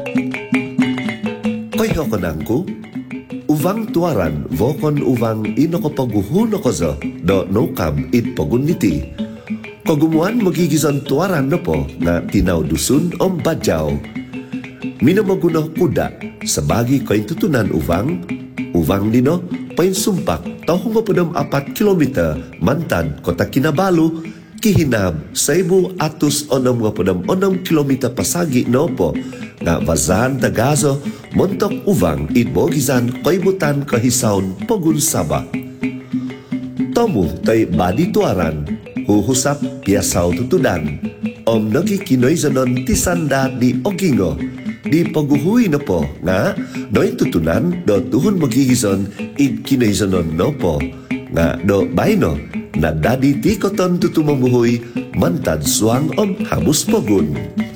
Koy hokonangku, uvang tuaran vokon uvang inokopaguhuno kozo do nokam it poguniti. Kogumuan magigizon tuaran no po nga tinaw dusun om badyaw. Minamoguno kuda sabagi koy tutunan uvang dino pain sumpak tahong 4 kilometer mantan kota Kinabalu kihinab 1,666 kilometer pasagi no po nga vazan tagazo montok uvang itbogizan koibutan kahisaon pogunsaba. Tomu tay badi tuaran huhusap piasaw tutudan om nagikinoizanon tisanda di ogingo di paguhui no po nga noy tutunan do tuhon magigizon id kinoizanon no po nga do baino na dadi ti koton tutumambuhui mantan suang om habus pogun.